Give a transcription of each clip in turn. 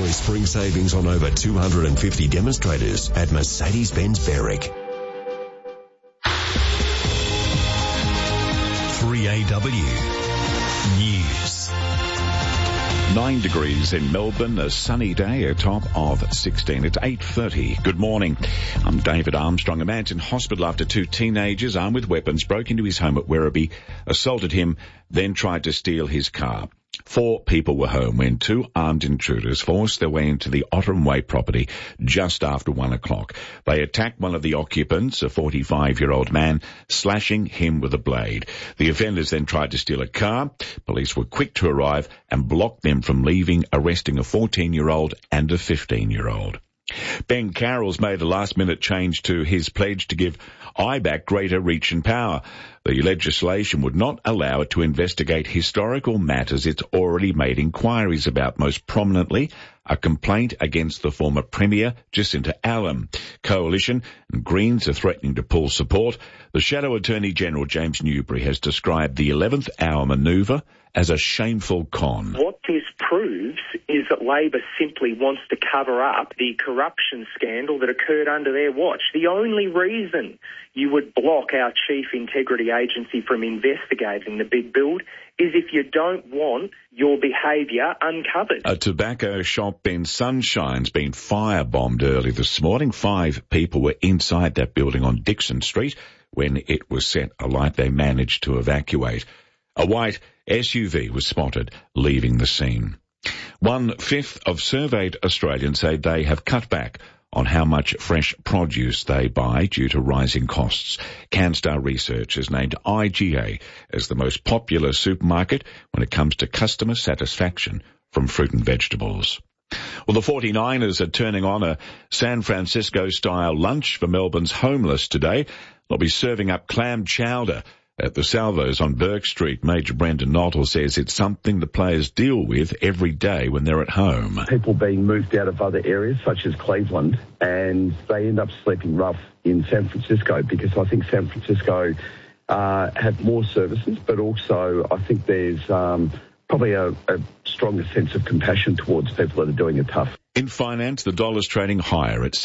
spring savings on over 250 demonstrators at Mercedes-Benz Berwick. 3AW News. 9 degrees in Melbourne, a sunny day, a top of 16. It's 8:30. Good morning. I'm David Armstrong. A man's in hospital after 2 teenagers armed with weapons broke into his home at Werribee, assaulted him, then tried to steal his car. 4 people were home when 2 armed intruders forced their way into the Otterham Way property just after 1 o'clock. They attacked one of the occupants, a 45-year-old man, slashing him with a blade. The offenders then tried to steal a car. Police were quick to arrive and blocked them from leaving, arresting a 14-year-old and a 15-year-old. Ben Carroll's made a last-minute change to his pledge to give IBAC greater reach and power. The legislation would not allow it to investigate historical matters it's already made inquiries about, most prominently a complaint against the former Premier, Jacinta Allen. Coalition and Greens are threatening to pull support. The Shadow Attorney-General, James Newbury, has described the 11th hour manoeuvre as a shameful con. What this proves is that Labor simply wants to cover up the corruption scandal that occurred under their watch. The only reason you would block our Chief Integrity Agency from investigating the big build is if you don't want your behaviour uncovered. A tobacco shop in Sunshine's been firebombed early this morning. 5 people were inside that building on Dixon Street when it was set alight. They managed to evacuate. A white SUV was spotted leaving the scene. 1/5 of surveyed Australians say they have cut back on how much fresh produce they buy due to rising costs. Canstar Research has named IGA as the most popular supermarket when it comes to customer satisfaction from fruit and vegetables. Well, the 49ers are turning on a San Francisco-style lunch for Melbourne's homeless today. They'll be serving up clam chowder at the Salvos on Burke Street. Major Brendan Nottle says it's something the players deal with every day when they're at home. People being moved out of other areas such as Cleveland, and they end up sleeping rough in San Francisco because I think San Francisco have more services, but also I think there's probably a stronger sense of compassion towards people that are doing it tough. In finance, the dollar's trading higher at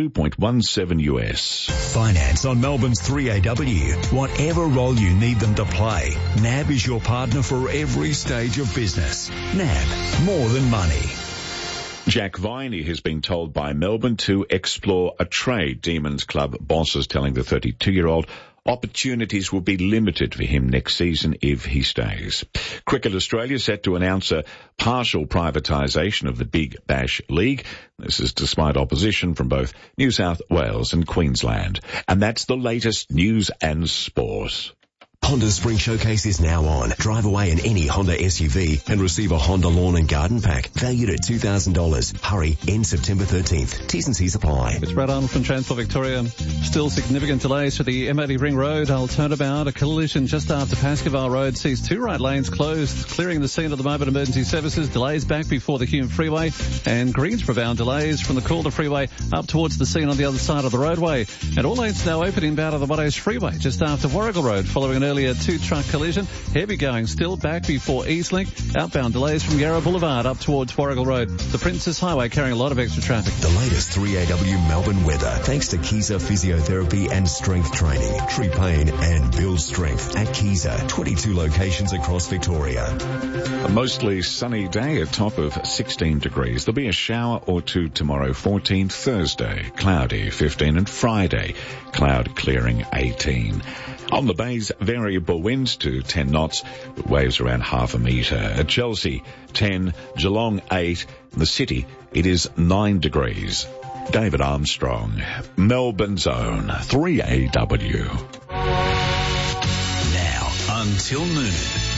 72.17 US. Finance on Melbourne's 3AW. Whatever role you need them to play, NAB is your partner for every stage of business. NAB, more than money. Jack Viney has been told by Melbourne to explore a trade. Demons Club bosses telling the 32-year-old opportunities will be limited for him next season if he stays. Cricket Australia set to announce a partial privatisation of the Big Bash League. This is despite opposition from both New South Wales and Queensland. And that's the latest news and sport. Honda's Spring Showcase is now on. Drive away in any Honda SUV and receive a Honda Lawn and Garden Pack valued at $2,000. Hurry, end September 13th. T's and C's apply. It's Brad Arnold from Transport Victoria. Still significant delays to the M80 Ring Road. I'll turn about. A collision just after Pascoval Road sees 2 right lanes closed. Clearing the scene at the moment, emergency services. Delays back before the Hume Freeway. And Greensboro delays from the Calder Freeway up towards the scene on the other side of the roadway. And all lanes now open inbound of the Wadders Freeway just after Warrigal Road following an earlier 2-truck collision. Heavy going still back before Eastlink. Outbound delays from Yarra Boulevard up towards Warrigal Road. The Princess Highway carrying a lot of extra traffic. The latest 3AW Melbourne weather thanks to Keyser Physiotherapy and Strength Training. Treat pain and build strength at Keyser. 22 locations across Victoria. A mostly sunny day, a top of 16 degrees. There'll be a shower or 2 tomorrow, 14. Thursday, cloudy, 15. And Friday, cloud clearing, 18. On the bays, variable winds to 10 knots, with waves around half a metre. At Chelsea, 10, Geelong, 8. In the city, it is 9 degrees. David Armstrong, Melbourne's own 3AW. Now, until noon.